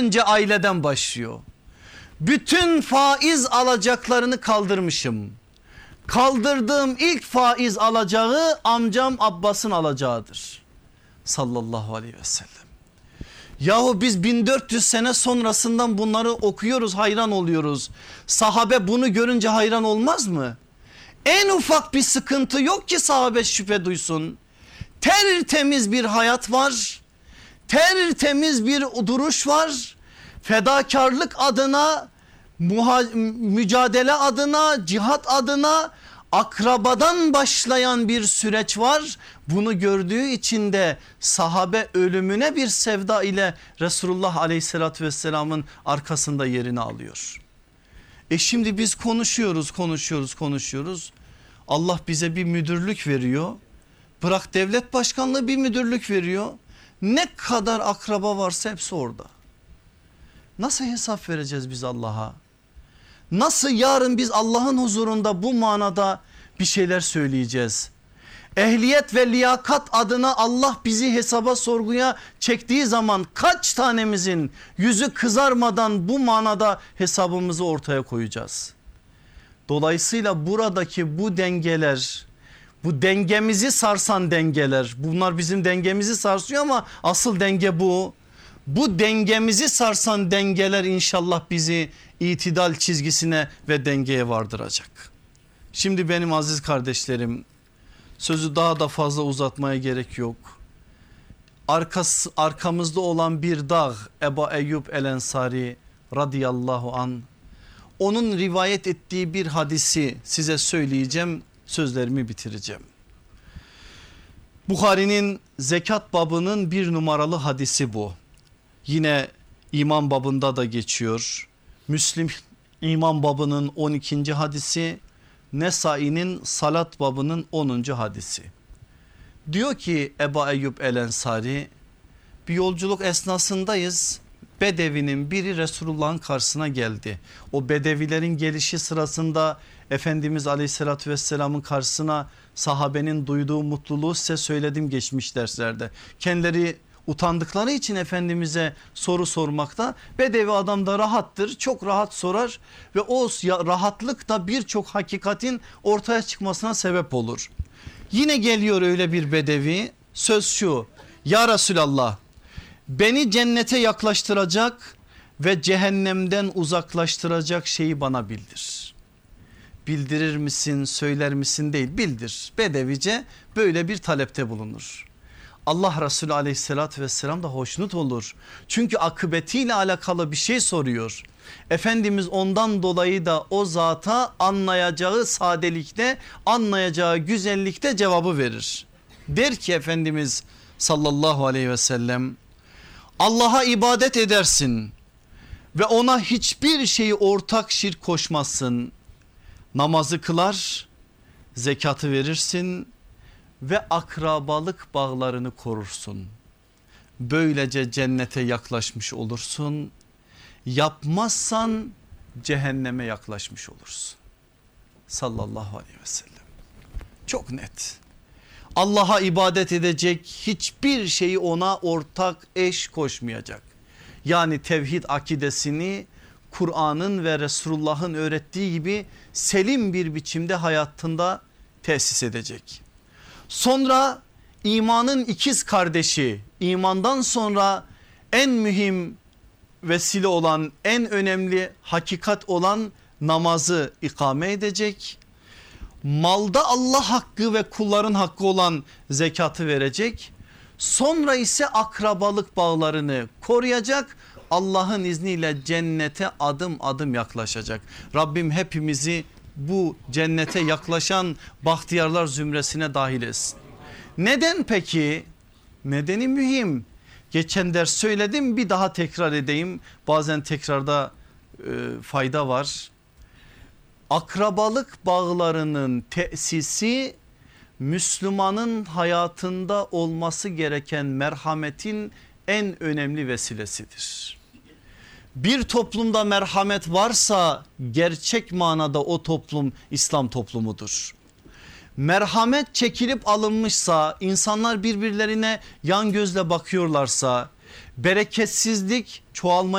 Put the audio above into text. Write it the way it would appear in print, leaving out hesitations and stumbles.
önce aileden başlıyor. Bütün faiz alacaklarını kaldırmışım. Kaldırdığım ilk faiz alacağı amcam Abbas'ın alacağıdır. Sallallahu aleyhi ve sellem. Yahu biz 1400 sene sonrasından bunları okuyoruz, hayran oluyoruz. Sahabe bunu görünce hayran olmaz mı? En ufak bir sıkıntı yok ki sahabe şüphe duysun. Tertemiz bir hayat var. Tertemiz bir duruş var. Fedakarlık adına, mücadele adına, cihat adına akrabadan başlayan bir süreç var. Bunu gördüğü için de sahabe ölümüne bir sevda ile Resulullah aleyhissalatü vesselamın arkasında yerini alıyor. Şimdi biz konuşuyoruz. Allah bize bir müdürlük veriyor. Bırak devlet başkanlığı, bir müdürlük veriyor. Ne kadar akraba varsa hepsi orada. Nasıl hesap vereceğiz biz Allah'a? Nasıl yarın biz Allah'ın huzurunda bu manada bir şeyler söyleyeceğiz? Ehliyet ve liyakat adına Allah bizi hesaba, sorguya çektiği zaman kaç tanemizin yüzü kızarmadan bu manada hesabımızı ortaya koyacağız? Dolayısıyla buradaki bu dengeler, bu dengemizi sarsan dengeler, bunlar bizim dengemizi sarsıyor ama asıl denge bu. Bu dengemizi sarsan dengeler inşallah bizi itidal çizgisine ve dengeye vardıracak. Şimdi benim aziz kardeşlerim, sözü daha da fazla uzatmaya gerek yok. Arkamızda olan bir dağ, Ebu Eyyub el Ensari radıyallahu an, onun rivayet ettiği bir hadisi size söyleyeceğim, sözlerimi bitireceğim. Buhari'nin zekat babının bir numaralı hadisi bu. Yine iman babında da geçiyor. Müslim iman babının 12. hadisi, Nesai'nin salat babının 10. hadisi. Diyor ki Ebu Eyyub el Ensari, bir yolculuk esnasındayız. Bedevinin biri Resulullah'ın karşısına geldi. O bedevilerin gelişi sırasında Efendimiz aleyhissalatü vesselamın karşısına sahabenin duyduğu mutluluğu size söyledim geçmiş derslerde. Kendileri utandıkları için Efendimiz'e soru sormakta. Bedevi adam da rahattır, çok rahat sorar ve o rahatlık da birçok hakikatin ortaya çıkmasına sebep olur. Yine geliyor öyle bir bedevi, söz şu: ya Resulallah, beni cennete yaklaştıracak ve cehennemden uzaklaştıracak şeyi bana bildir. Bildirir misin, söyler misin değil, bildir. Bedevice böyle bir talepte bulunur. Allah Resulü aleyhissalatü vesselam da hoşnut olur. Çünkü akıbetiyle alakalı bir şey soruyor. Efendimiz ondan dolayı da o zata anlayacağı sadelikte, anlayacağı güzellikte cevabı verir. Der ki Efendimiz sallallahu aleyhi ve sellem, Allah'a ibadet edersin ve ona hiçbir şeyi ortak şirk koşmazsın. Namazı kılar, zekatı verirsin ve akrabalık bağlarını korursun. Böylece cennete yaklaşmış olursun. Yapmazsan cehenneme yaklaşmış olursun. Sallallahu aleyhi ve sellem. Çok net. Allah'a ibadet edecek, hiçbir şeyi ona ortak eş koşmayacak. Yani tevhid akidesini Kur'an'ın ve Resulullah'ın öğrettiği gibi selim bir biçimde hayatında tesis edecek. Sonra imanın ikiz kardeşi, imandan sonra en mühim vesile olan, en önemli hakikat olan namazı ikame edecek. Malda Allah hakkı ve kulların hakkı olan zekatı verecek. Sonra ise akrabalık bağlarını koruyacak. Allah'ın izniyle cennete adım adım yaklaşacak. Rabbim hepimizi bu cennete yaklaşan bahtiyarlar zümresine dahil etsin. Neden peki? Nedeni mühim. Geçen ders söyledim, bir daha tekrar edeyim. Bazen tekrarda fayda var. Akrabalık bağlarının tesisi Müslümanın hayatında olması gereken merhametin en önemli vesilesidir. Bir toplumda merhamet varsa gerçek manada o toplum İslam toplumudur. Merhamet çekilip alınmışsa, insanlar birbirlerine yan gözle bakıyorlarsa, bereketsizlik çoğalmaya